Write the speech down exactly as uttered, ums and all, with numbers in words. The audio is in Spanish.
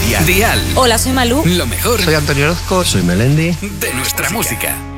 Dial. Hola, soy Malú. Lo mejor Soy Antonio Orozco. Soy Melendi. de nuestra música.